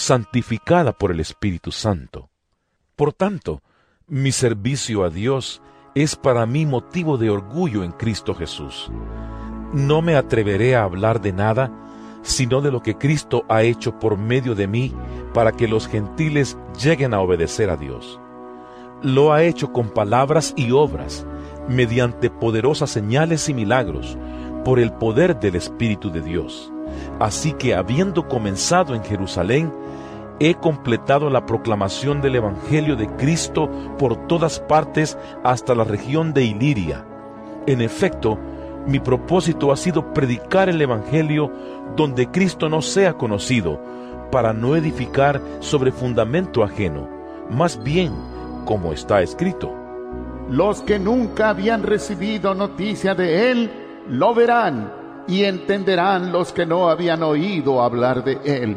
santificada por el Espíritu Santo. Por tanto, mi servicio a Dios es para mí motivo de orgullo en Cristo Jesús. No me atreveré a hablar de nada, sino de lo que Cristo ha hecho por medio de mí para que los gentiles lleguen a obedecer a Dios. Lo ha hecho con palabras y obras, mediante poderosas señales y milagros, por el poder del Espíritu de Dios. Así que, habiendo comenzado en Jerusalén, he completado la proclamación del Evangelio de Cristo por todas partes hasta la región de Iliria. En efecto, mi propósito ha sido predicar el Evangelio donde Cristo no sea conocido, para no edificar sobre fundamento ajeno, más bien, como está escrito: los que nunca habían recibido noticia de Él, lo verán, y entenderán los que no habían oído hablar de Él.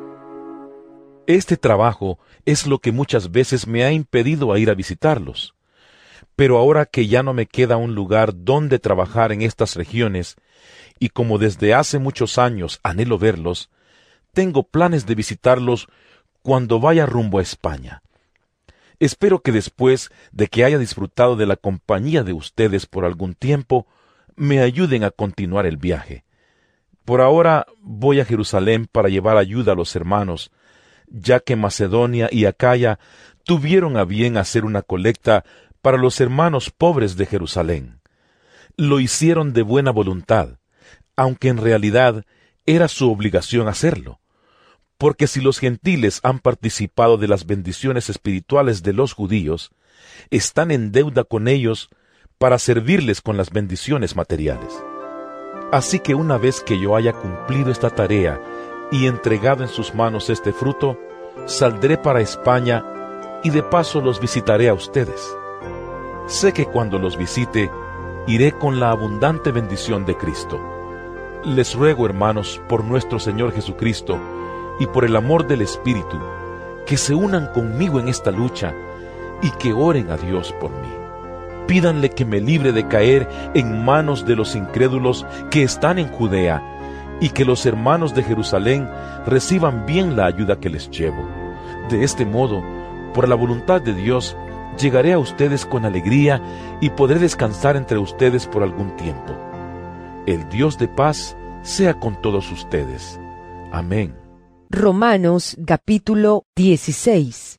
Este trabajo es lo que muchas veces me ha impedido ir a visitarlos. Pero ahora que ya no me queda un lugar donde trabajar en estas regiones, y como desde hace muchos años anhelo verlos, tengo planes de visitarlos cuando vaya rumbo a España. Espero que después de que haya disfrutado de la compañía de ustedes por algún tiempo, me ayuden a continuar el viaje. Por ahora voy a Jerusalén para llevar ayuda a los hermanos, ya que Macedonia y Acaya tuvieron a bien hacer una colecta para los hermanos pobres de Jerusalén. Lo hicieron de buena voluntad, aunque en realidad era su obligación hacerlo, porque si los gentiles han participado de las bendiciones espirituales de los judíos, están en deuda con ellos para servirles con las bendiciones materiales. Así que una vez que yo haya cumplido esta tarea y entregado en sus manos este fruto, saldré para España y de paso los visitaré a ustedes. Sé que cuando los visite, iré con la abundante bendición de Cristo. Les ruego, hermanos, por nuestro Señor Jesucristo y por el amor del Espíritu, que se unan conmigo en esta lucha y que oren a Dios por mí. Pídanle que me libre de caer en manos de los incrédulos que están en Judea, y que los hermanos de Jerusalén reciban bien la ayuda que les llevo. De este modo, por la voluntad de Dios, llegaré a ustedes con alegría y podré descansar entre ustedes por algún tiempo. El Dios de paz sea con todos ustedes. Amén. Romanos capítulo 16.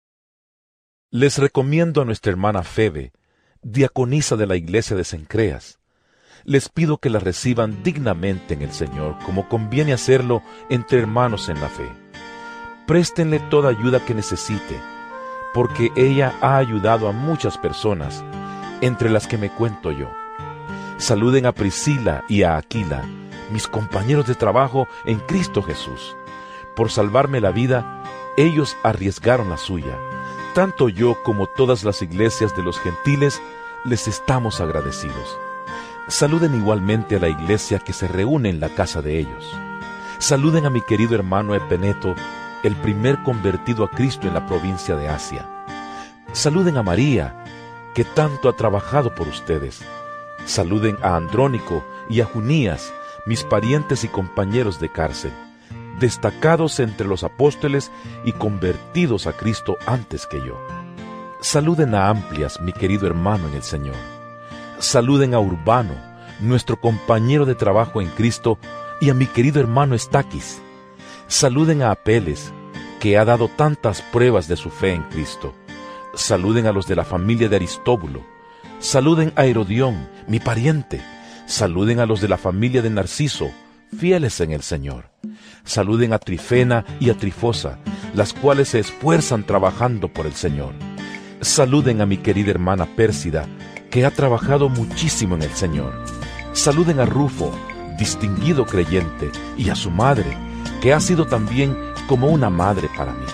Les recomiendo a nuestra hermana Febe, diaconisa de la iglesia de Cencreas. Les pido que la reciban dignamente en el Señor, como conviene hacerlo entre hermanos en la fe. Préstenle toda ayuda que necesite, porque ella ha ayudado a muchas personas, entre las que me cuento yo. Saluden a Priscila y a Aquila, mis compañeros de trabajo en Cristo Jesús. Por salvarme la vida, ellos arriesgaron la suya. Tanto yo como todas las iglesias de los gentiles les estamos agradecidos. Saluden igualmente a la iglesia que se reúne en la casa de ellos. Saluden a mi querido hermano Epeneto, el primer convertido a Cristo en la provincia de Asia. Saluden a María, que tanto ha trabajado por ustedes. Saluden a Andrónico y a Junías, mis parientes y compañeros de cárcel, destacados entre los apóstoles y convertidos a Cristo antes que yo. Saluden a Amplias, mi querido hermano en el Señor. Saluden a Urbano, nuestro compañero de trabajo en Cristo, y a mi querido hermano Estaquis. Saluden a Apeles, que ha dado tantas pruebas de su fe en Cristo. Saluden a los de la familia de Aristóbulo. Saluden a Herodión, mi pariente. Saluden a los de la familia de Narciso, fieles en el Señor. Saluden a Trifena y a Trifosa, las cuales se esfuerzan trabajando por el Señor. Saluden a mi querida hermana Pérsida, que ha trabajado muchísimo en el Señor. Saluden a Rufo, distinguido creyente, y a su madre, que ha sido también como una madre para mí.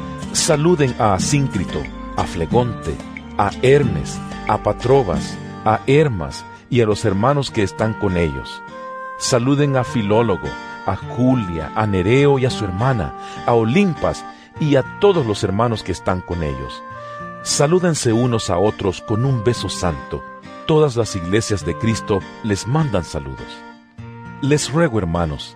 Saluden a Asíncrito, a Flegonte, a Hermes, a Patrobas, a Hermas y a los hermanos que están con ellos. Saluden a Filólogo, a Julia, a Nereo y a su hermana, a Olimpas y a todos los hermanos que están con ellos. Salúdense unos a otros con un beso santo. Todas las iglesias de Cristo les mandan saludos. Les ruego, hermanos,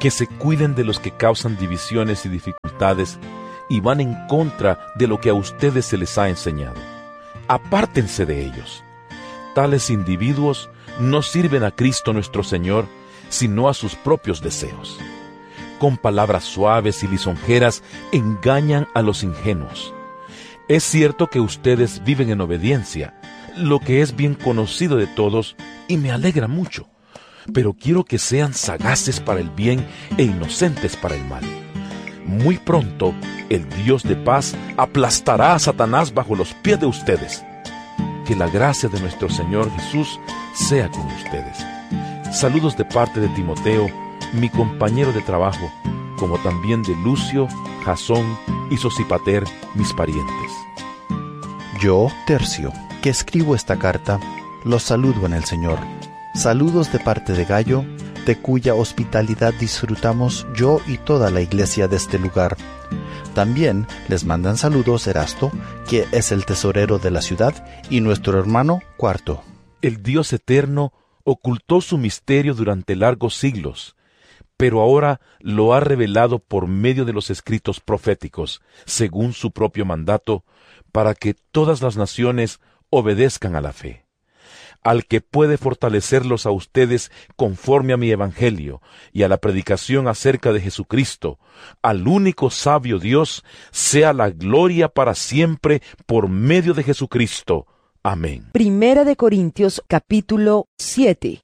que se cuiden de los que causan divisiones y dificultades y van en contra de lo que a ustedes se les ha enseñado. Apártense de ellos. Tales individuos no sirven a Cristo nuestro Señor, sino a sus propios deseos. Con palabras suaves y lisonjeras engañan a los ingenuos. Es cierto que ustedes viven en obediencia, lo que es bien conocido de todos, y me alegra mucho. Pero quiero que sean sagaces para el bien e inocentes para el mal. Muy pronto, el Dios de paz aplastará a Satanás bajo los pies de ustedes. Que la gracia de nuestro Señor Jesús sea con ustedes. Saludos de parte de Timoteo, mi compañero de trabajo, como también de Lucio, Jasón y Sosipater, mis parientes. Yo, Tercio, que escribo esta carta, los saludo en el Señor. Saludos de parte de Gayo, de cuya hospitalidad disfrutamos yo y toda la iglesia de este lugar. También les mandan saludos Erasto, que es el tesorero de la ciudad, y nuestro hermano Cuarto. El Dios eterno ocultó su misterio durante largos siglos, pero ahora lo ha revelado por medio de los escritos proféticos, según su propio mandato, para que todas las naciones obedezcan a la fe. Al que puede fortalecerlos a ustedes conforme a mi evangelio y a la predicación acerca de Jesucristo, al único sabio Dios, sea la gloria para siempre por medio de Jesucristo. Amén. Primera de Corintios, capítulo 7.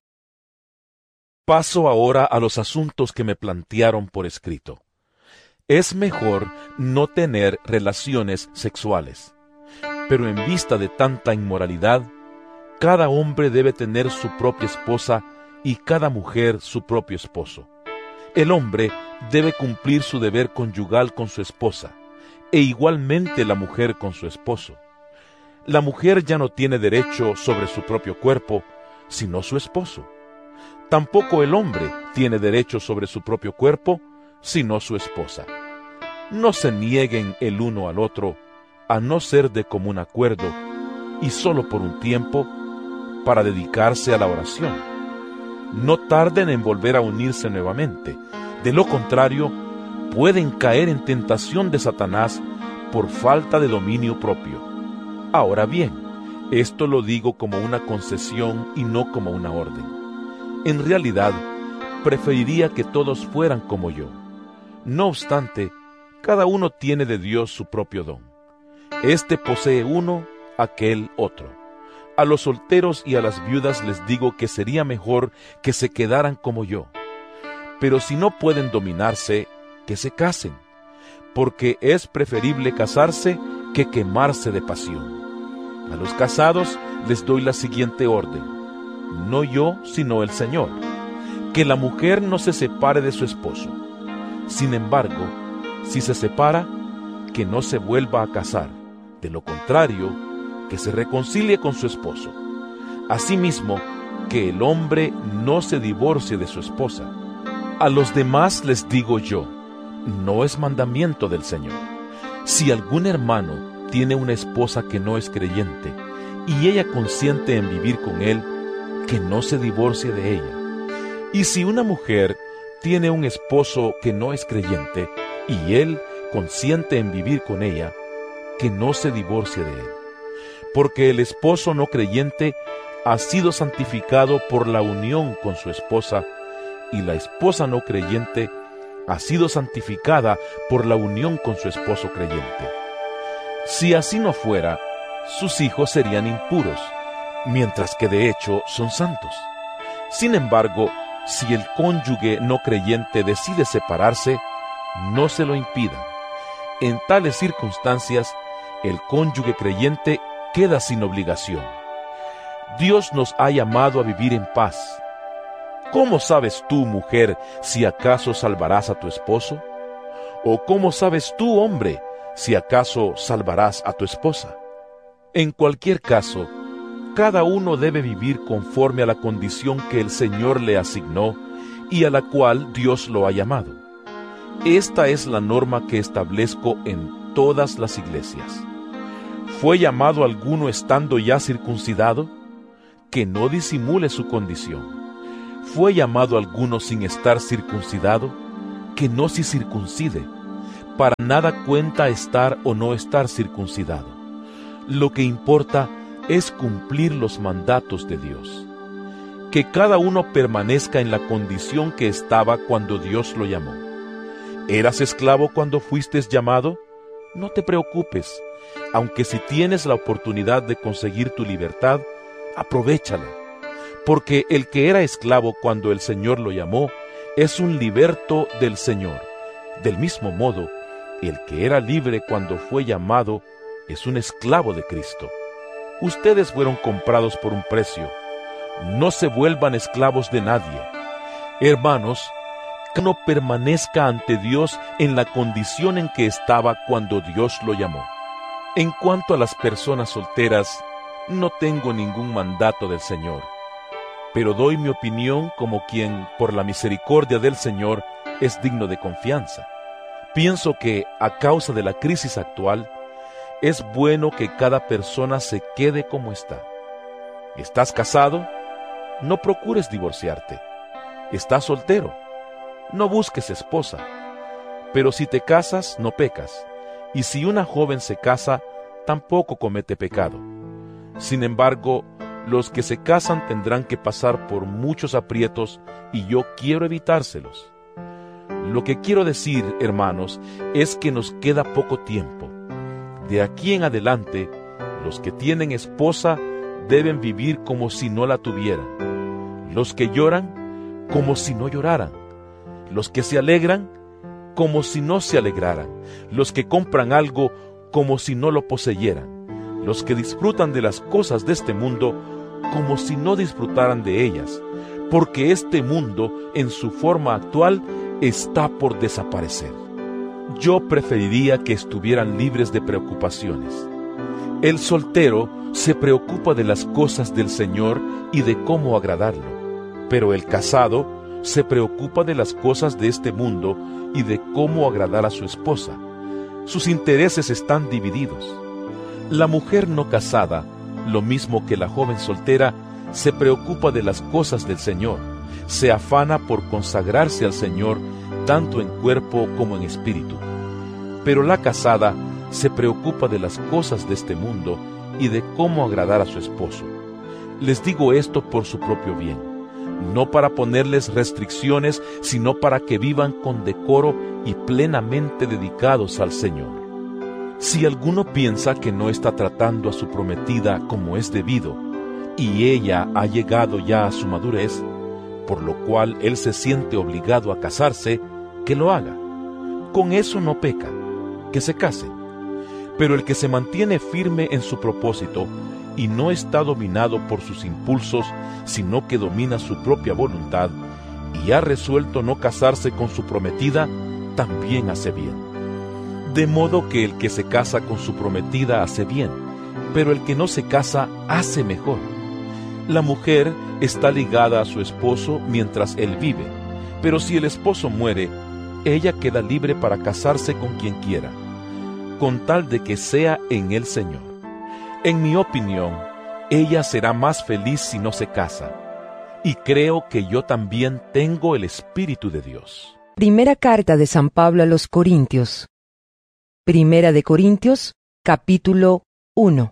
Paso ahora a los asuntos que me plantearon por escrito. Es mejor no tener relaciones sexuales, pero en vista de tanta inmoralidad, cada hombre debe tener su propia esposa y cada mujer su propio esposo. El hombre debe cumplir su deber conyugal con su esposa, e igualmente la mujer con su esposo. La mujer ya no tiene derecho sobre su propio cuerpo, sino su esposo. Tampoco el hombre tiene derecho sobre su propio cuerpo, sino su esposa. No se nieguen el uno al otro, a no ser de común acuerdo, y solo por un tiempo, para dedicarse a la oración. No tarden en volver a unirse nuevamente. De lo contrario, pueden caer en tentación de Satanás por falta de dominio propio. Ahora bien, esto lo digo como una concesión y no como una orden. En realidad, preferiría que todos fueran como yo. No obstante, cada uno tiene de Dios su propio don. Este posee uno, aquel otro. A los solteros y a las viudas les digo que sería mejor que se quedaran como yo. Pero si no pueden dominarse, que se casen, porque es preferible casarse que quemarse de pasión. A los casados les doy la siguiente orden: no yo, sino el Señor, que la mujer no se separe de su esposo. Sin embargo, si se separa, que no se vuelva a casar. De lo contrario, que se reconcilie con su esposo. Asimismo, que el hombre no se divorcie de su esposa. A los demás les digo yo, no es mandamiento del Señor. Si algún hermano tiene una esposa que no es creyente, y ella consiente en vivir con él, que no se divorcie de ella. Y si una mujer tiene un esposo que no es creyente, y él consiente en vivir con ella, que no se divorcie de él. Porque el esposo no creyente ha sido santificado por la unión con su esposa, y la esposa no creyente ha sido santificada por la unión con su esposo creyente. Si así no fuera, sus hijos serían impuros, mientras que de hecho son santos. Sin embargo, si el cónyuge no creyente decide separarse, no se lo impidan. En tales circunstancias, el cónyuge creyente queda sin obligación. Dios nos ha llamado a vivir en paz. ¿Cómo sabes tú, mujer, si acaso salvarás a tu esposo? ¿O cómo sabes tú, hombre, si acaso salvarás a tu esposa? En cualquier caso, cada uno debe vivir conforme a la condición que el Señor le asignó y a la cual Dios lo ha llamado. Esta es la norma que establezco en todas las iglesias. ¿Fue llamado alguno estando ya circuncidado? Que no disimule su condición. ¿Fue llamado alguno sin estar circuncidado? que no se circuncide. Para nada cuenta estar o no estar circuncidado. Lo que importa es cumplir los mandatos de Dios. Que cada uno permanezca en la condición que estaba cuando Dios lo llamó. ¿Eras esclavo cuando fuiste llamado? No te preocupes, aunque si tienes la oportunidad de conseguir tu libertad, aprovéchala. Porque el que era esclavo cuando el Señor lo llamó, es un liberto del Señor. Del mismo modo, el que era libre cuando fue llamado, es un esclavo de Cristo. Ustedes fueron comprados por un precio. No se vuelvan esclavos de nadie. Hermanos, que no permanezca ante Dios en la condición en que estaba cuando Dios lo llamó. En cuanto a las personas solteras, no tengo ningún mandato del Señor, pero doy mi opinión como quien, por la misericordia del Señor, es digno de confianza. Pienso que, a causa de la crisis actual, es bueno que cada persona se quede como está. ¿Estás casado? No procures divorciarte. ¿Estás soltero? No busques esposa. Pero si te casas, no pecas. Y si una joven se casa, tampoco comete pecado. Sin embargo, los que se casan tendrán que pasar por muchos aprietos y yo quiero evitárselos. Lo que quiero decir, hermanos, es que nos queda poco tiempo. De aquí en adelante, los que tienen esposa deben vivir como si no la tuvieran. Los que lloran, como si no lloraran. Los que se alegran, como si no se alegraran. Los que compran algo, como si no lo poseyeran. Los que disfrutan de las cosas de este mundo, como si no disfrutaran de ellas. Porque este mundo, en su forma actual, está por desaparecer. Yo preferiría que estuvieran libres de preocupaciones. El soltero se preocupa de las cosas del Señor y de cómo agradarlo, pero el casado se preocupa de las cosas de este mundo y de cómo agradar a su esposa. Sus intereses están divididos. La mujer no casada, lo mismo que la joven soltera, se preocupa de las cosas del Señor, se afana por consagrarse al Señor tanto en cuerpo como en espíritu. Pero la casada se preocupa de las cosas de este mundo y de cómo agradar a su esposo. Les digo esto por su propio bien, no para ponerles restricciones, sino para que vivan con decoro y plenamente dedicados al Señor. Si alguno piensa que no está tratando a su prometida como es debido, y ella ha llegado ya a su madurez, por lo cual él se siente obligado a casarse, que lo haga. Con eso no peca, que se case. Pero el que se mantiene firme en su propósito y no está dominado por sus impulsos, sino que domina su propia voluntad y ha resuelto no casarse con su prometida, también hace bien. De modo que el que se casa con su prometida hace bien, pero el que no se casa hace mejor. La mujer está ligada a su esposo mientras él vive, pero si el esposo muere, ella queda libre para casarse con quien quiera, con tal de que sea en el Señor. En mi opinión, ella será más feliz si no se casa, y creo que yo también tengo el Espíritu de Dios. Primera carta de San Pablo a los Corintios. Primera de Corintios, capítulo 1.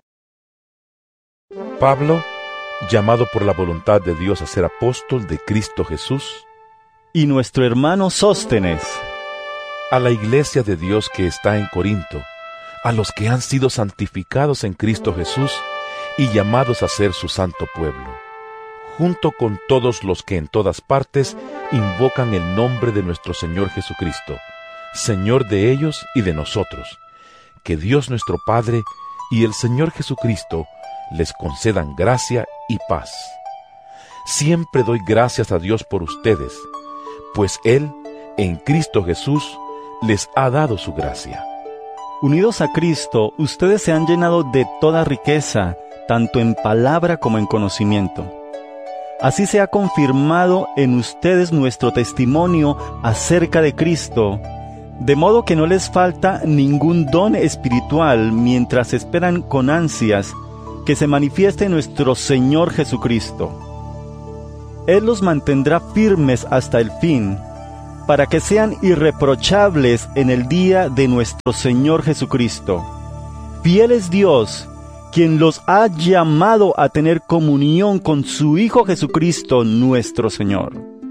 Pablo, llamado por la voluntad de Dios a ser apóstol de Cristo Jesús, y nuestro hermano Sóstenes, a la iglesia de Dios que está en Corinto, a los que han sido santificados en Cristo Jesús y llamados a ser su santo pueblo, junto con todos los que en todas partes invocan el nombre de nuestro Señor Jesucristo, Señor de ellos y de nosotros. Que Dios nuestro Padre y el Señor Jesucristo les concedan gracia y paz. Siempre doy gracias a Dios por ustedes, pues Él, en Cristo Jesús, les ha dado su gracia. Unidos a Cristo, ustedes se han llenado de toda riqueza, tanto en palabra como en conocimiento. Así se ha confirmado en ustedes nuestro testimonio acerca de Cristo, de modo que no les falta ningún don espiritual mientras esperan con ansias que se manifieste nuestro Señor Jesucristo. Él los mantendrá firmes hasta el fin, para que sean irreprochables en el día de nuestro Señor Jesucristo. Fiel es Dios, quien los ha llamado a tener comunión con su Hijo Jesucristo nuestro Señor.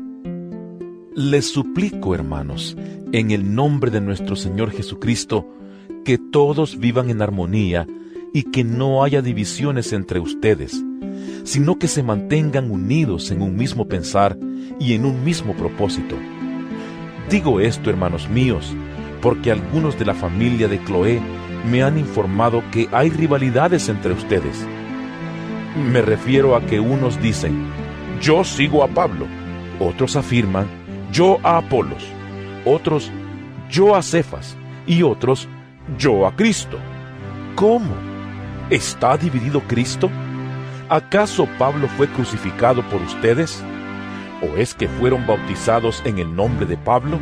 Les suplico, hermanos, en el nombre de nuestro Señor Jesucristo, que todos vivan en armonía y que no haya divisiones entre ustedes, sino que se mantengan unidos en un mismo pensar y en un mismo propósito. Digo esto, hermanos míos, porque algunos de la familia de Cloé me han informado que hay rivalidades entre ustedes. Me refiero a que unos dicen, yo sigo a Pablo, otros afirman, yo a Apolos, otros, yo a Cefas, y otros, yo a Cristo. ¿Cómo? ¿Está dividido Cristo? ¿Acaso Pablo fue crucificado por ustedes? ¿O es que fueron bautizados en el nombre de Pablo?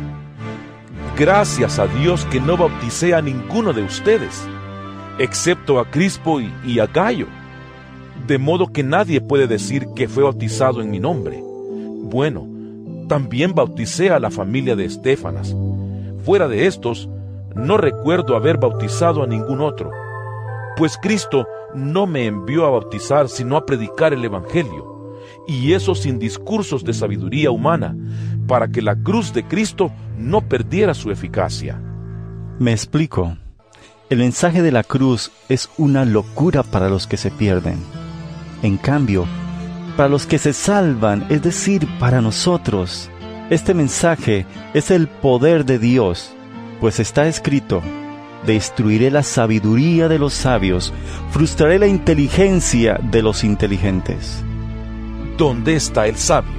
Gracias a Dios que no bauticé a ninguno de ustedes, excepto a Crispo y a Gayo, de modo que nadie puede decir que fue bautizado en mi nombre. Bueno, también bauticé a la familia de Estéfanas. Fuera de estos, no recuerdo haber bautizado a ningún otro, pues Cristo no me envió a bautizar sino a predicar el Evangelio, y eso sin discursos de sabiduría humana, para que la cruz de Cristo no perdiera su eficacia. Me explico. El mensaje de la cruz es una locura para los que se pierden. En cambio, para los que se salvan, es decir, para nosotros, este mensaje es el poder de Dios, pues está escrito: destruiré la sabiduría de los sabios, frustraré la inteligencia de los inteligentes. ¿Dónde está el sabio?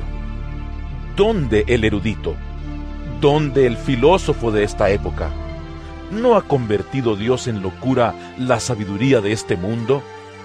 ¿Dónde el erudito? ¿Dónde el filósofo de esta época? ¿No ha convertido Dios en locura la sabiduría de este mundo?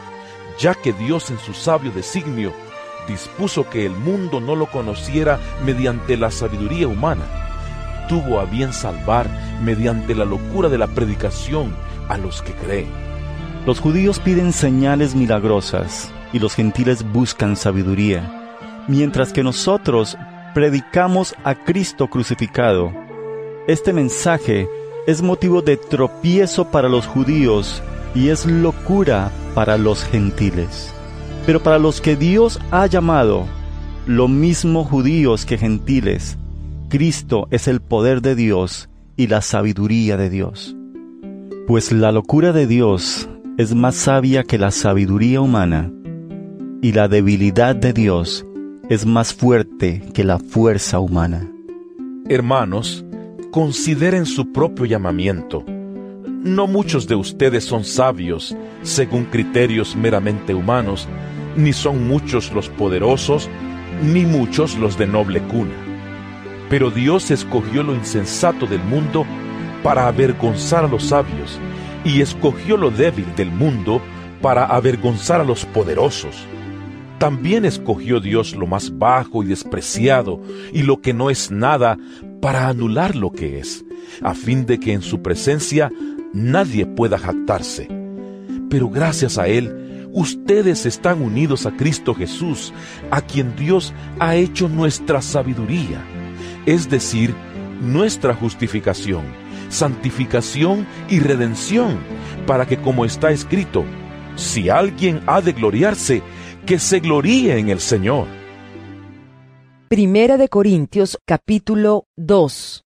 Ya que Dios en su sabio designio dispuso que el mundo no lo conociera mediante la sabiduría humana, tuvo a bien salvar mediante la locura de la predicación a los que creen. Los judíos piden señales milagrosas y los gentiles buscan sabiduría, mientras que nosotros predicamos a Cristo crucificado. Este mensaje es motivo de tropiezo para los judíos y es locura para los gentiles. Pero para los que Dios ha llamado, lo mismo judíos que gentiles, Cristo es el poder de Dios y la sabiduría de Dios. Pues la locura de Dios es más sabia que la sabiduría humana, y la debilidad de Dios es más fuerte que la fuerza humana. Hermanos, consideren su propio llamamiento. No muchos de ustedes son sabios según criterios meramente humanos, ni son muchos los poderosos, ni muchos los de noble cuna. Pero Dios escogió lo insensato del mundo para avergonzar a los sabios, y escogió lo débil del mundo para avergonzar a los poderosos. También escogió Dios lo más bajo y despreciado, y lo que no es nada, para anular lo que es, a fin de que en su presencia nadie pueda jactarse. Pero gracias a Él, ustedes están unidos a Cristo Jesús, a quien Dios ha hecho nuestra sabiduría, es decir, nuestra justificación, santificación y redención, para que, como está escrito, si alguien ha de gloriarse, que se gloríe en el Señor. Primera de Corintios, capítulo 2.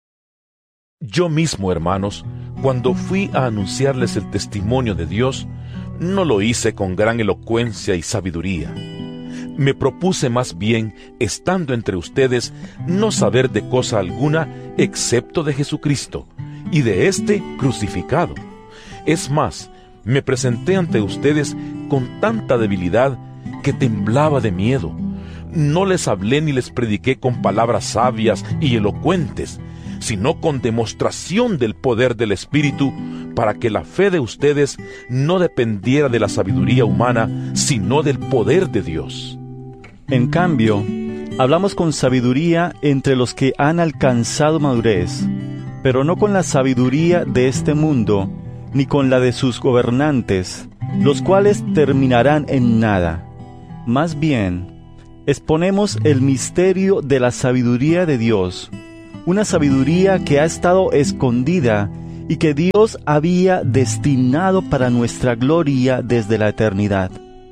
Yo mismo, hermanos, cuando fui a anunciarles el testimonio de Dios, no lo hice con gran elocuencia y sabiduría. Me propuse más bien, estando entre ustedes, no saber de cosa alguna excepto de Jesucristo, y de éste crucificado. Es más, me presenté ante ustedes con tanta debilidad que temblaba de miedo. No les hablé ni les prediqué con palabras sabias y elocuentes, sino con demostración del poder del Espíritu, para que la fe de ustedes no dependiera de la sabiduría humana, sino del poder de Dios. En cambio, hablamos con sabiduría entre los que han alcanzado madurez, pero no con la sabiduría de este mundo, ni con la de sus gobernantes, los cuales terminarán en nada. Más bien, exponemos el misterio de la sabiduría de Dios, una sabiduría que ha estado escondida y que Dios había destinado para nuestra gloria desde la eternidad.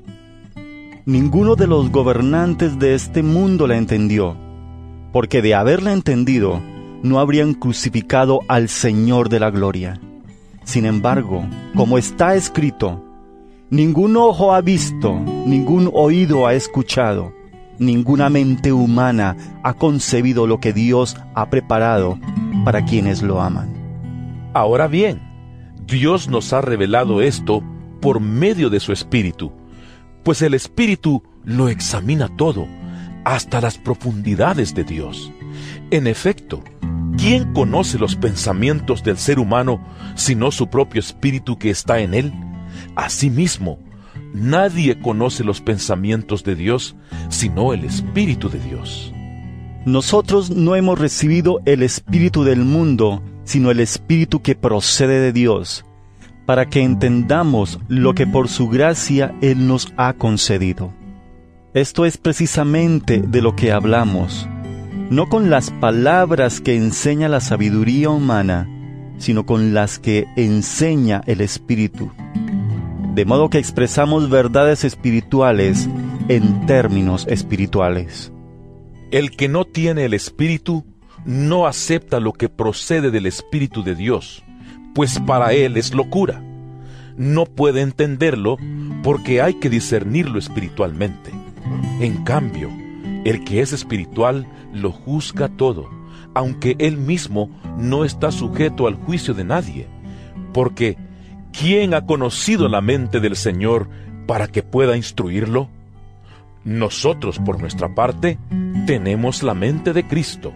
Ninguno de los gobernantes de este mundo la entendió, porque de haberla entendido, no habrían crucificado al Señor de la gloria. Sin embargo, como está escrito, ningún ojo ha visto, ningún oído ha escuchado, ninguna mente humana ha concebido lo que Dios ha preparado para quienes lo aman. Ahora bien, Dios nos ha revelado esto por medio de su Espíritu, pues el Espíritu lo examina todo, hasta las profundidades de Dios. En efecto, ¿quién conoce los pensamientos del ser humano sino su propio espíritu que está en él? Asimismo, nadie conoce los pensamientos de Dios sino el Espíritu de Dios. Nosotros no hemos recibido el espíritu del mundo, sino el Espíritu que procede de Dios, para que entendamos lo que por su gracia Él nos ha concedido. Esto es precisamente de lo que hablamos, no con las palabras que enseña la sabiduría humana, sino con las que enseña el Espíritu. De modo que expresamos verdades espirituales en términos espirituales. El que no tiene el Espíritu no acepta lo que procede del Espíritu de Dios, pues para él es locura. No puede entenderlo porque hay que discernirlo espiritualmente. En cambio, el que es espiritual lo juzga todo, aunque él mismo no está sujeto al juicio de nadie. Porque, ¿quién ha conocido la mente del Señor para que pueda instruirlo? Nosotros, por nuestra parte, tenemos la mente de Cristo.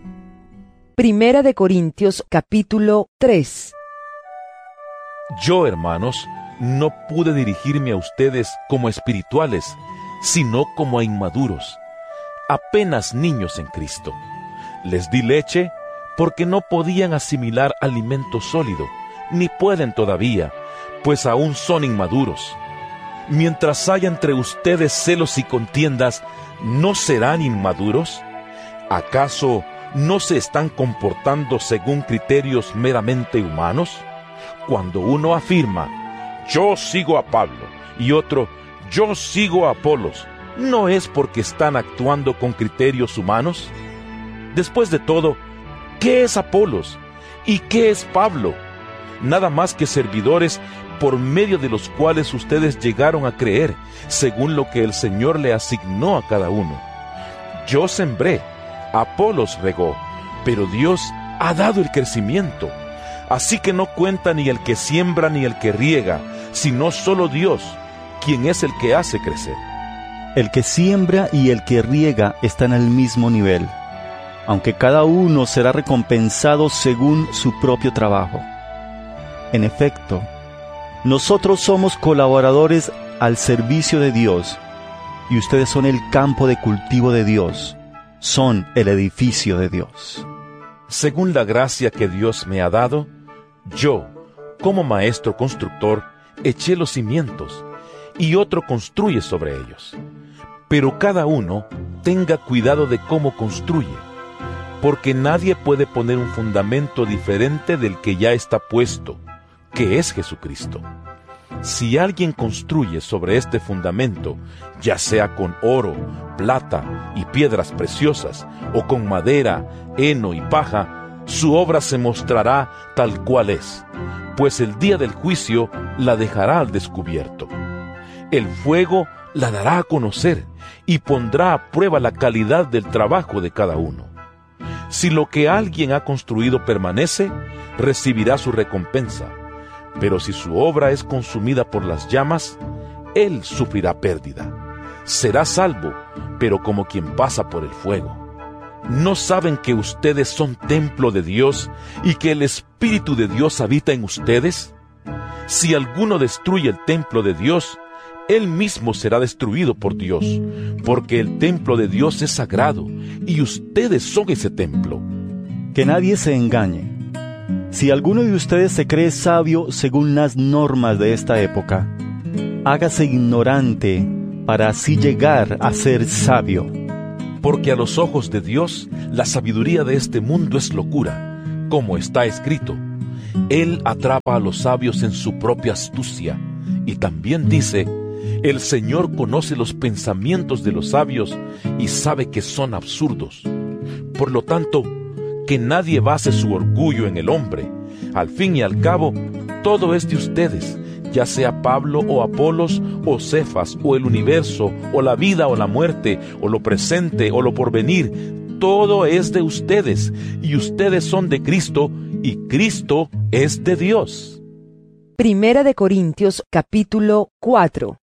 Primera de Corintios, capítulo 3. Yo, hermanos, no pude dirigirme a ustedes como espirituales, sino como a inmaduros, apenas niños en Cristo. Les di leche porque no podían asimilar alimento sólido, ni pueden todavía, pues aún son inmaduros. Mientras haya entre ustedes celos y contiendas, ¿no serán inmaduros? ¿Acaso no se están comportando según criterios meramente humanos? Cuando uno afirma, yo sigo a Pablo, y otro, yo sigo a Apolos, ¿no es porque están actuando con criterios humanos? Después de todo, ¿qué es Apolos? ¿Y qué es Pablo? Nada más que servidores por medio de los cuales ustedes llegaron a creer, según lo que el Señor le asignó a cada uno. Yo sembré, Apolos regó, pero Dios ha dado el crecimiento. Así que no cuenta ni el que siembra ni el que riega, sino solo Dios, quien es el que hace crecer. El que siembra y el que riega están al mismo nivel, aunque cada uno será recompensado según su propio trabajo. En efecto, nosotros somos colaboradores al servicio de Dios, y ustedes son el campo de cultivo de Dios, son el edificio de Dios. Según la gracia que Dios me ha dado, yo, como maestro constructor, eché los cimientos, y otro construye sobre ellos. Pero cada uno tenga cuidado de cómo construye, porque nadie puede poner un fundamento diferente del que ya está puesto, que es Jesucristo. Si alguien construye sobre este fundamento, ya sea con oro, plata y piedras preciosas, o con madera, heno y paja, su obra se mostrará tal cual es, pues el día del juicio la dejará al descubierto. El fuego la dará a conocer y pondrá a prueba la calidad del trabajo de cada uno. Si lo que alguien ha construido permanece, recibirá su recompensa. Pero si su obra es consumida por las llamas, él sufrirá pérdida. Será salvo, pero como quien pasa por el fuego. ¿No saben que ustedes son templo de Dios y que el Espíritu de Dios habita en ustedes? Si alguno destruye el templo de Dios, él mismo será destruido por Dios, porque el templo de Dios es sagrado, y ustedes son ese templo. Que nadie se engañe. Si alguno de ustedes se cree sabio según las normas de esta época, hágase ignorante para así llegar a ser sabio. Porque a los ojos de Dios la sabiduría de este mundo es locura, como está escrito: Él atrapa a los sabios en su propia astucia. Y también dice: el Señor conoce los pensamientos de los sabios y sabe que son absurdos. Por lo tanto, que nadie base su orgullo en el hombre. Al fin y al cabo, todo es de ustedes, ya sea Pablo o Apolos o Cefas o el universo o la vida o la muerte o lo presente o lo porvenir. Todo es de ustedes, y ustedes son de Cristo, y Cristo es de Dios. Primera de Corintios, capítulo 4.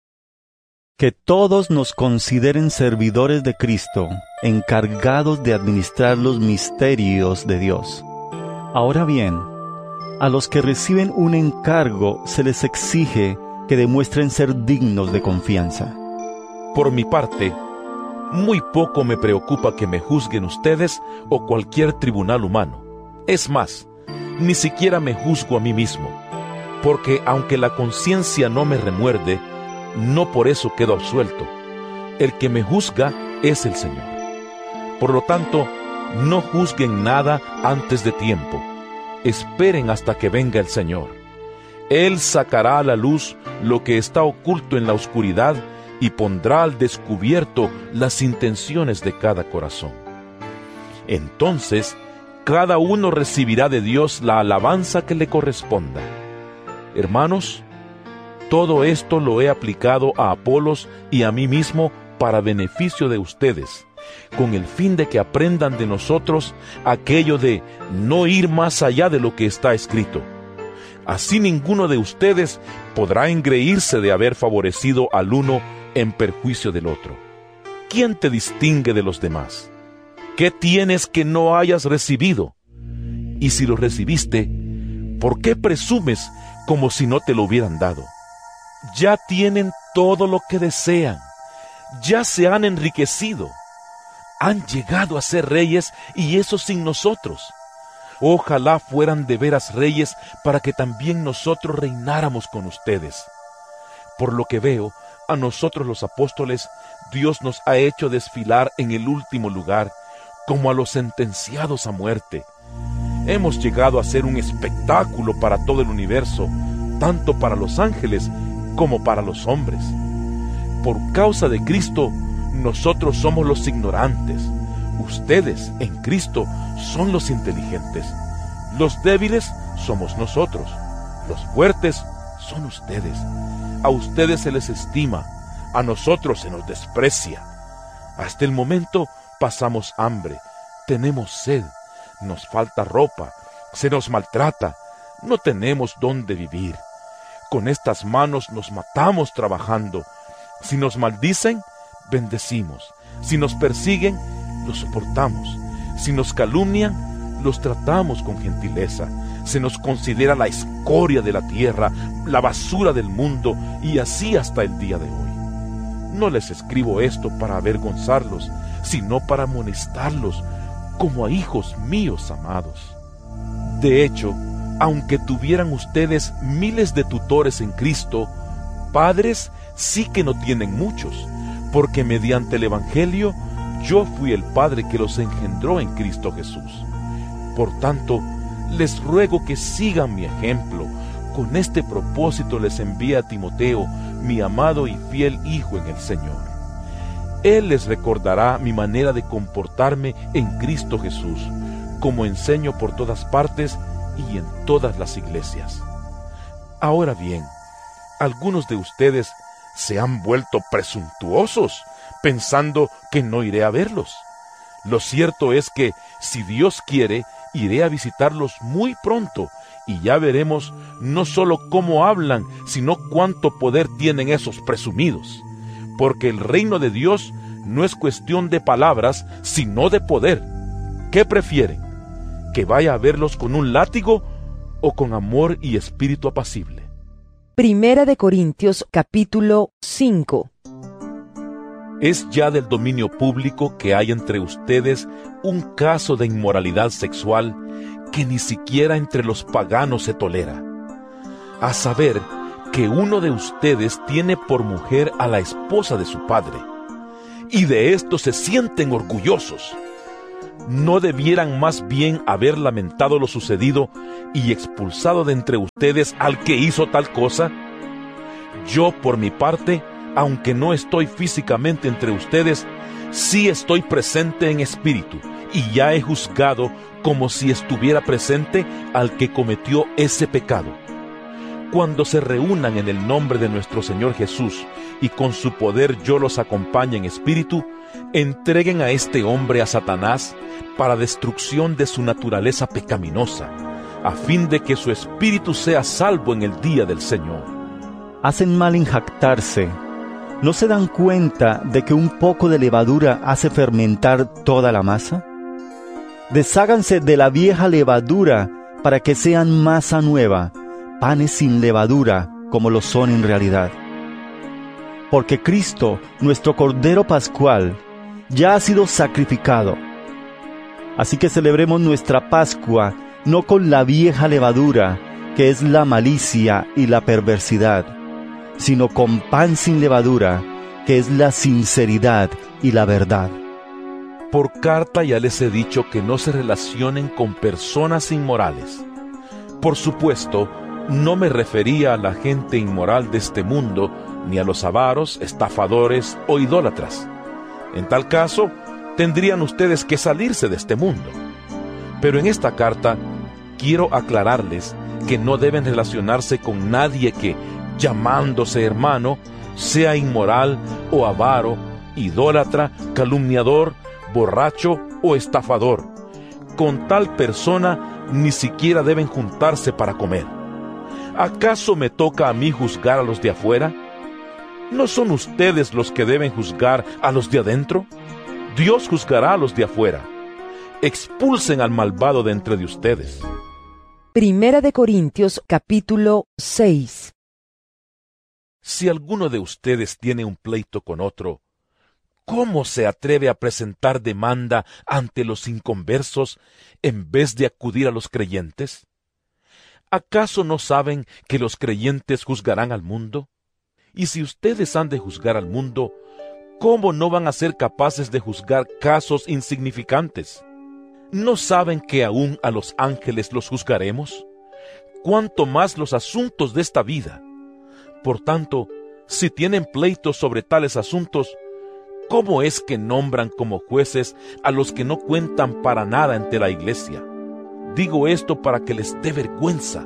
Que todos nos consideren servidores de Cristo, encargados de administrar los misterios de Dios. Ahora bien, a los que reciben un encargo se les exige que demuestren ser dignos de confianza. Por mi parte, muy poco me preocupa que me juzguen ustedes o cualquier tribunal humano. Es más, ni siquiera me juzgo a mí mismo, porque aunque la conciencia no me remuerde, no por eso quedo absuelto. El que me juzga es el Señor. Por lo tanto, no juzguen nada antes de tiempo. Esperen hasta que venga el Señor. Él sacará a la luz lo que está oculto en la oscuridad y pondrá al descubierto las intenciones de cada corazón. Entonces, cada uno recibirá de Dios la alabanza que le corresponda. Hermanos, todo esto lo he aplicado a Apolos y a mí mismo para beneficio de ustedes, con el fin de que aprendan de nosotros aquello de no ir más allá de lo que está escrito. Así ninguno de ustedes podrá engreírse de haber favorecido al uno en perjuicio del otro. ¿Quién te distingue de los demás? ¿Qué tienes que no hayas recibido? Y si lo recibiste, ¿por qué presumes como si no te lo hubieran dado? Ya tienen todo lo que desean, ya se han enriquecido, han llegado a ser reyes, y eso sin nosotros. Ojalá fueran de veras reyes para que también nosotros reináramos con ustedes. Por lo que veo, a nosotros los apóstoles, Dios nos ha hecho desfilar en el último lugar, como a los sentenciados a muerte. Hemos llegado a ser un espectáculo para todo el universo, tanto para los ángeles como para los hombres. Por causa de Cristo, nosotros somos los ignorantes. Ustedes, en Cristo, son los inteligentes. Los débiles somos nosotros. Los fuertes son ustedes. A ustedes se les estima, a nosotros se nos desprecia. Hasta el momento pasamos hambre, tenemos sed, nos falta ropa, se nos maltrata, no tenemos dónde vivir. Con estas manos nos matamos trabajando. Si nos maldicen, bendecimos. Si nos persiguen, los soportamos. Si nos calumnian, los tratamos con gentileza. Se nos considera la escoria de la tierra, la basura del mundo, y así hasta el día de hoy. No les escribo esto para avergonzarlos, sino para amonestarlos, como a hijos míos amados. De hecho, aunque tuvieran ustedes miles de tutores en Cristo, padres sí que no tienen muchos, porque mediante el Evangelio yo fui el padre que los engendró en Cristo Jesús. Por tanto, les ruego que sigan mi ejemplo. Con este propósito les envié a Timoteo, mi amado y fiel hijo en el Señor. Él les recordará mi manera de comportarme en Cristo Jesús, como enseño por todas partes y en todas las iglesias. Ahora bien, algunos de ustedes se han vuelto presuntuosos, pensando que no iré a verlos. Lo cierto es que, si Dios quiere, iré a visitarlos muy pronto, y ya veremos no solo cómo hablan, sino cuánto poder tienen esos presumidos. Porque el reino de Dios no es cuestión de palabras, sino de poder. ¿Qué prefieren? ¿Que vaya a verlos con un látigo o con amor y espíritu apacible? Primera de Corintios, capítulo 5. Es ya del dominio público que hay entre ustedes un caso de inmoralidad sexual que ni siquiera entre los paganos se tolera. A saber, que uno de ustedes tiene por mujer a la esposa de su padre. y de esto se sienten orgullosos. ¿No debieran más bien haber lamentado lo sucedido y expulsado de entre ustedes al que hizo tal cosa? Yo, por mi parte, aunque no estoy físicamente entre ustedes, sí estoy presente en espíritu, y ya he juzgado como si estuviera presente al que cometió ese pecado. Cuando se reúnan en el nombre de nuestro Señor Jesús, y con su poder yo los acompañe en espíritu, entreguen a este hombre a Satanás para destrucción de su naturaleza pecaminosa, a fin de que su espíritu sea salvo en el día del Señor. Hacen mal en jactarse. ¿No se dan cuenta de que un poco de levadura hace fermentar toda la masa? Desháganse de la vieja levadura para que sean masa nueva, panes sin levadura como lo son en realidad. Porque Cristo, nuestro Cordero Pascual, ya ha sido sacrificado. Así que celebremos nuestra Pascua no con la vieja levadura, que es la malicia y la perversidad, sino con pan sin levadura, que es la sinceridad y la verdad. Por carta ya les he dicho que no se relacionen con personas inmorales. Por supuesto, no me refería a la gente inmoral de este mundo, ni a los avaros, estafadores o idólatras. En tal caso, tendrían ustedes que salirse de este mundo. Pero en esta carta, quiero aclararles que no deben relacionarse con nadie que, llamándose hermano, sea inmoral o avaro, idólatra, calumniador, borracho o estafador. Con tal persona ni siquiera deben juntarse para comer. ¿Acaso me toca a mí juzgar a los de afuera? ¿No son ustedes los que deben juzgar a los de adentro? Dios juzgará a los de afuera. Expulsen al malvado de entre de ustedes. Primera de Corintios, capítulo 6. Si alguno de ustedes tiene un pleito con otro, ¿cómo se atreve a presentar demanda ante los inconversos en vez de acudir a los creyentes? ¿Acaso no saben que los creyentes juzgarán al mundo? Y si ustedes han de juzgar al mundo, ¿cómo no van a ser capaces de juzgar casos insignificantes? ¿No saben que aún a los ángeles los juzgaremos? ¿Cuánto más los asuntos de esta vida? Por tanto, si tienen pleitos sobre tales asuntos, ¿cómo es que nombran como jueces a los que no cuentan para nada ante la iglesia? Digo esto para que les dé vergüenza.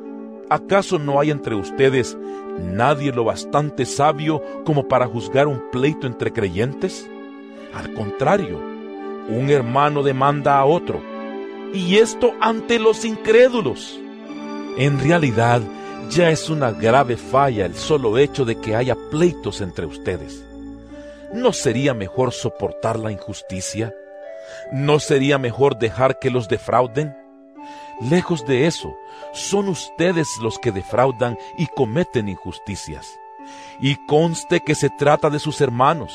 ¿Acaso no hay entre ustedes nadie lo bastante sabio como para juzgar un pleito entre creyentes? Al contrario, un hermano demanda a otro, y esto ante los incrédulos. En realidad, ya es una grave falla el solo hecho de que haya pleitos entre ustedes. ¿No sería mejor soportar la injusticia? ¿No sería mejor dejar que los defrauden? Lejos de eso, son ustedes los que defraudan y cometen injusticias. Y conste que se trata de sus hermanos.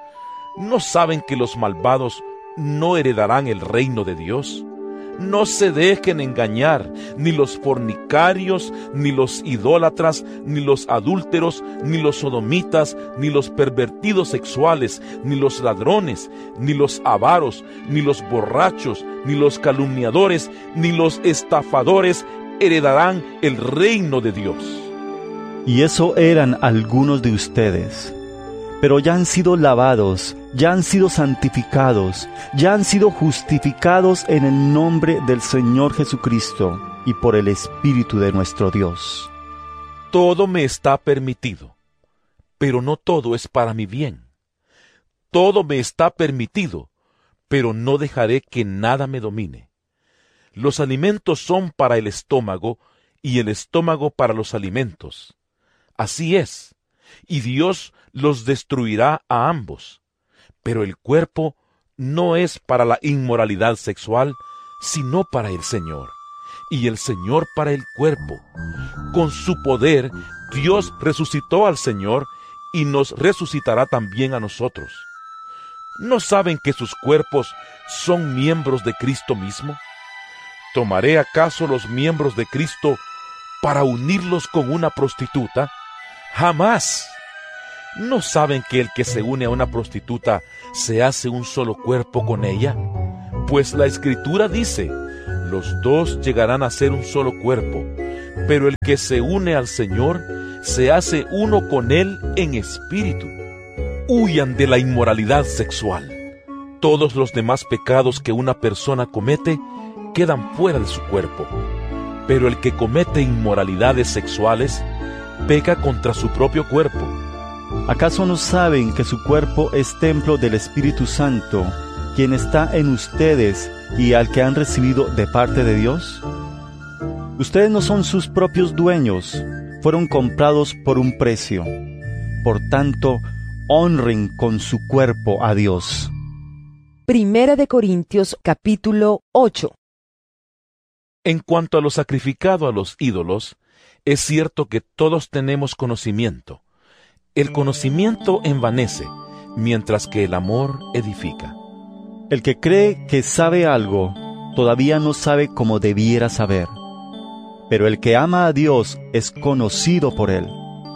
¿No saben que los malvados no heredarán el reino de Dios? No se dejen engañar, ni los fornicarios, ni los idólatras, ni los adúlteros, ni los sodomitas, ni los pervertidos sexuales, ni los ladrones, ni los avaros, ni los borrachos, ni los calumniadores, ni los estafadores heredarán el reino de Dios. Y eso eran algunos de ustedes. Pero ya han sido lavados, ya han sido santificados, ya han sido justificados en el nombre del Señor Jesucristo y por el Espíritu de nuestro Dios. Todo me está permitido, pero no todo es para mi bien. Todo me está permitido, pero no dejaré que nada me domine. Los alimentos son para el estómago y el estómago para los alimentos. Así es, y Dios los destruirá a ambos. Pero el cuerpo no es para la inmoralidad sexual, sino para el Señor, y el Señor para el cuerpo. Con su poder, Dios resucitó al Señor y nos resucitará también a nosotros. ¿No saben que sus cuerpos son miembros de Cristo mismo? ¿Tomaré acaso los miembros de Cristo para unirlos con una prostituta? ¡Jamás! ¿No saben que el que se une a una prostituta se hace un solo cuerpo con ella? Pues la Escritura dice, los dos llegarán a ser un solo cuerpo, pero el que se une al Señor se hace uno con Él en espíritu. Huyan de la inmoralidad sexual. Todos los demás pecados que una persona comete quedan fuera de su cuerpo, pero el que comete inmoralidades sexuales peca contra su propio cuerpo. ¿Acaso no saben que su cuerpo es templo del Espíritu Santo, quien está en ustedes y al que han recibido de parte de Dios? Ustedes no son sus propios dueños, fueron comprados por un precio. Por tanto, honren con su cuerpo a Dios. Primera de Corintios capítulo 8. En cuanto a lo sacrificado a los ídolos, es cierto que todos tenemos conocimiento. El conocimiento envanece, mientras que el amor edifica. El que cree que sabe algo, todavía no sabe como debiera saber. Pero el que ama a Dios es conocido por Él.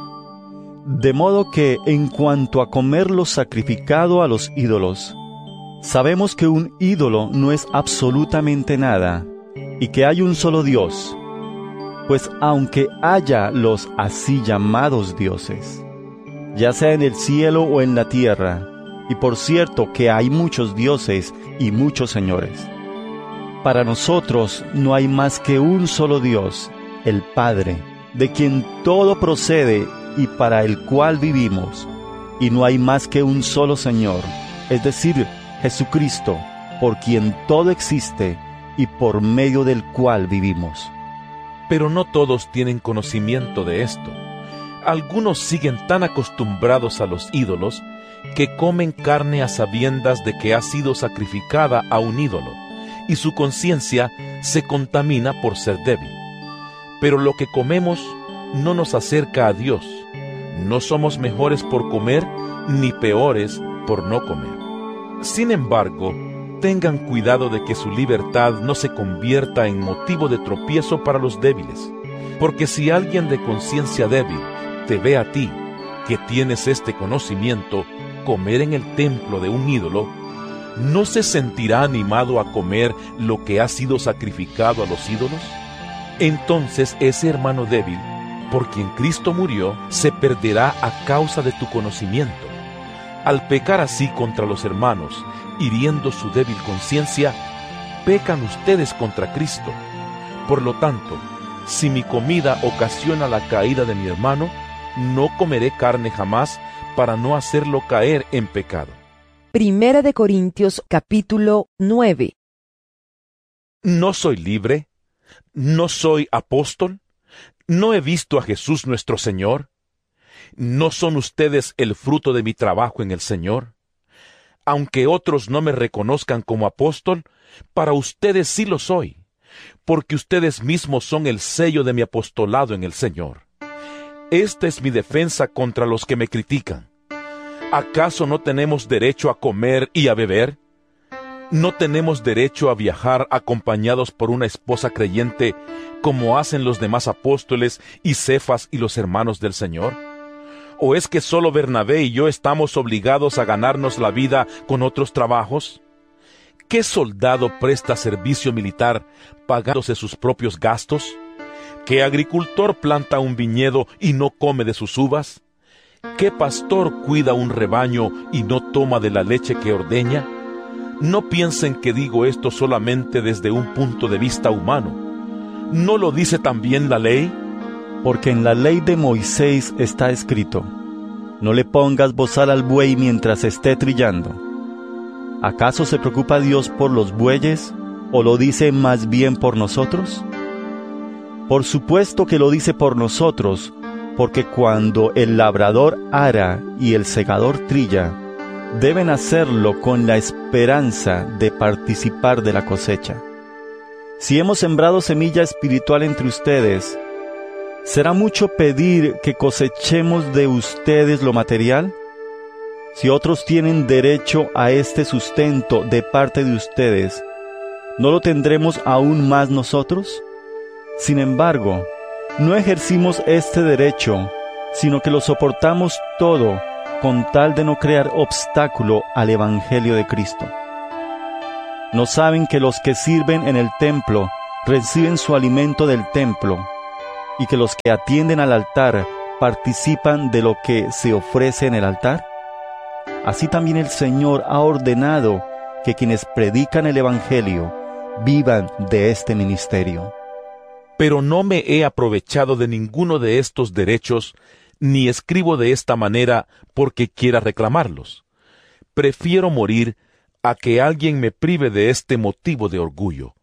De modo que, en cuanto a comer lo sacrificado a los ídolos, sabemos que un ídolo no es absolutamente nada, y que hay un solo Dios, pues aunque haya los así llamados dioses, ya sea en el cielo o en la tierra, y por cierto que hay muchos dioses y muchos señores, para nosotros no hay más que un solo Dios, el Padre, de quien todo procede y para el cual vivimos, y no hay más que un solo Señor, es decir, Jesucristo, por quien todo existe y por medio del cual vivimos. Pero no todos tienen conocimiento de esto. Algunos siguen tan acostumbrados a los ídolos que comen carne a sabiendas de que ha sido sacrificada a un ídolo, y su conciencia se contamina por ser débil. Pero lo que comemos no nos acerca a Dios. No somos mejores por comer, ni peores por no comer. Sin embargo, tengan cuidado de que su libertad no se convierta en motivo de tropiezo para los débiles, porque si alguien de conciencia débil te ve a ti, que tienes este conocimiento, comer en el templo de un ídolo, ¿no se sentirá animado a comer lo que ha sido sacrificado a los ídolos? Entonces ese hermano débil, por quien Cristo murió, se perderá a causa de tu conocimiento. Al pecar así contra los hermanos, hiriendo su débil conciencia, pecan ustedes contra Cristo. Por lo tanto, si mi comida ocasiona la caída de mi hermano, no comeré carne jamás para no hacerlo caer en pecado. Primera de Corintios capítulo 9. ¿No soy libre? ¿No soy apóstol? ¿No he visto a Jesús nuestro Señor? ¿No son ustedes el fruto de mi trabajo en el Señor? Aunque otros no me reconozcan como apóstol, para ustedes sí lo soy, porque ustedes mismos son el sello de mi apostolado en el Señor. Esta es mi defensa contra los que me critican. ¿Acaso no tenemos derecho a comer y a beber? ¿No tenemos derecho a viajar acompañados por una esposa creyente, como hacen los demás apóstoles y Cefas y los hermanos del Señor? ¿O es que solo Bernabé y yo estamos obligados a ganarnos la vida con otros trabajos? ¿Qué soldado presta servicio militar pagándose sus propios gastos? ¿Qué agricultor planta un viñedo y no come de sus uvas? ¿Qué pastor cuida un rebaño y no toma de la leche que ordeña? No piensen que digo esto solamente desde un punto de vista humano. ¿No lo dice también la ley? Porque en la ley de Moisés está escrito: no le pongas bozal al buey mientras esté trillando. ¿Acaso se preocupa Dios por los bueyes, o lo dice más bien por nosotros? Por supuesto que lo dice por nosotros, porque cuando el labrador ara y el segador trilla, deben hacerlo con la esperanza de participar de la cosecha. Si hemos sembrado semilla espiritual entre ustedes, ¿será mucho pedir que cosechemos de ustedes lo material? Si otros tienen derecho a este sustento de parte de ustedes, ¿no lo tendremos aún más nosotros? Sin embargo, no ejercimos este derecho, sino que lo soportamos todo con tal de no crear obstáculo al Evangelio de Cristo. No saben que los que sirven en el templo reciben su alimento del templo, y que los que atienden al altar participan de lo que se ofrece en el altar. Así también el Señor ha ordenado que quienes predican el Evangelio vivan de este ministerio. Pero no me he aprovechado de ninguno de estos derechos, ni escribo de esta manera porque quiera reclamarlos. Prefiero morir a que alguien me prive de este motivo de orgullo.